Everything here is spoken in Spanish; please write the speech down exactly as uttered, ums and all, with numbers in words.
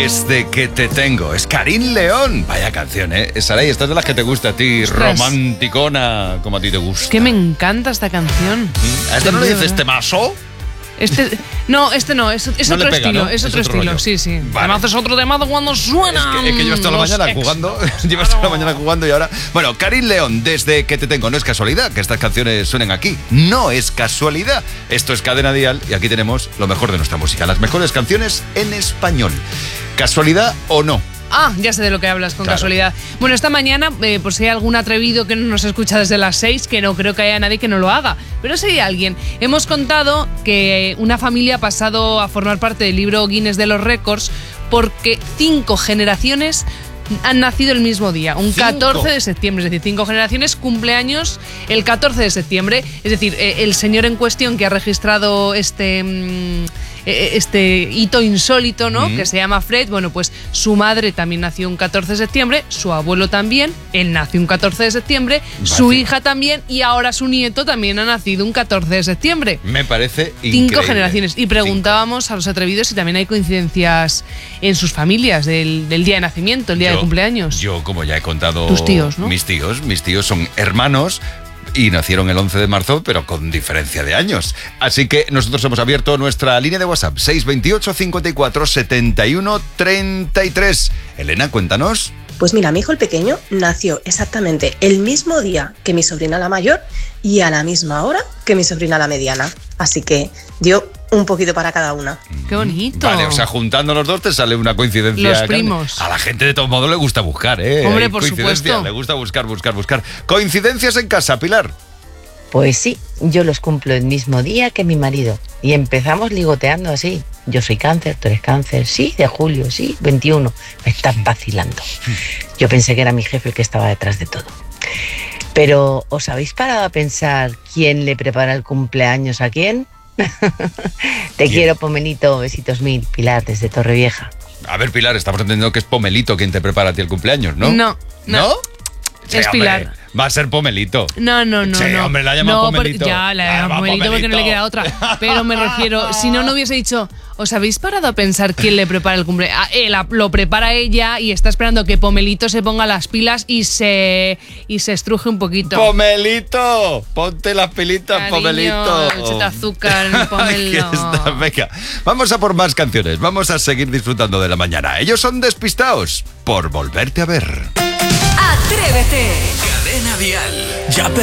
Desde que te tengo. Es Karin León. Vaya canción, ¿eh? Saray, esta es de las que te gusta a ti, Ostras. romanticona, como a ti te gusta. Es que me encanta esta canción. ¿A esto no le dices temazo? Este, no, este no, es, es No otro le pega, estilo, ¿no? es Es otro otro estilo, rollo. sí, sí. Vale. Además es otro temazo cuando suena. Es que, es que llevas toda la mañana jugando. Llevas toda la mañana jugando y ahora. Bueno, Karin León, desde que te tengo. No es casualidad que estas canciones suenen aquí. No es casualidad. Esto es Cadena Dial y aquí tenemos lo mejor de nuestra música. Las mejores canciones en español. ¿Casualidad o no? Ah, ya sé de lo que hablas, con Claro. casualidad. Bueno, esta mañana, eh, por si hay algún atrevido que no nos escucha desde las seis, que no creo que haya nadie que no lo haga, pero si hay alguien, hemos contado que una familia ha pasado a formar parte del libro Guinness de los récords porque cinco generaciones han nacido el mismo día, un ¿Cinco? catorce de septiembre, es decir, cinco generaciones cumpleaños el catorce de septiembre, es decir, eh, el señor en cuestión que ha registrado este... mm, eh, este hito insólito, ¿no? Mm. Que se llama Fred. Bueno, pues su madre también nació un catorce de septiembre, su abuelo también, él nació un catorce de septiembre, su Vale. hija también y ahora su nieto también ha nacido un catorce de septiembre. Me parece increíble. Cinco generaciones. Y preguntábamos a los atrevidos si también hay coincidencias en sus familias del, del día de nacimiento, el día Yo- de cumpleaños. Yo, como ya he contado... Tus tíos, ¿no? Mis tíos, mis tíos son hermanos y nacieron el once de marzo, pero con diferencia de años. Así que nosotros hemos abierto nuestra línea de WhatsApp, seis veintiocho, cincuenta y cuatro, setenta y uno, treinta y tres. Elena, cuéntanos. Pues mira, mi hijo el pequeño nació exactamente el mismo día que mi sobrina la mayor y a la misma hora que mi sobrina la mediana. Así que dio un poquito para cada una. ¡Qué bonito! Vale, o sea, juntando los dos te sale una coincidencia. Los grande. primos. A la gente de todos modos le gusta buscar, ¿eh? Hombre, Hay por coincidencia, supuesto. Le gusta buscar, buscar, buscar. Coincidencias en casa, Pilar. Pues sí, yo los cumplo el mismo día que mi marido. Y empezamos ligoteando así. Yo soy cáncer, tú eres cáncer. Sí, de julio, sí, veintiuno. Me estás vacilando. Yo pensé que era mi jefe el que estaba detrás de todo. Pero, ¿os habéis parado a pensar quién le prepara el cumpleaños a quién? Te ¿Quién? quiero, Pomelito. Besitos mil. Pilar, desde Torrevieja. A ver, Pilar, estamos entendiendo que es Pomelito quien te prepara a ti el cumpleaños, ¿no? No, no. Sí, Es hombre, Pilar. Va a ser Pomelito. No, no, no. Sí, no. hombre, la ha llamado no, Pomelito. por- Ya, la La ha ha llamado llamado Pomelito porque no le Pomelito. queda otra. Pero me refiero, si no, no hubiese dicho, ¿os habéis parado a pensar quién le prepara el cumpleaños? Ah, eh, la- lo prepara ella y está esperando que Pomelito se ponga las pilas y se, y se estruje un poquito. ¡Pomelito! Ponte las pilitas, Cariño, Pomelito. échate azúcar en el pomelo. Aquí está, venga. Vamos a por más canciones. Vamos a seguir disfrutando de la mañana. Ellos son Despistaos por volverte a ver. Atrévete. Cadena Dial. Ya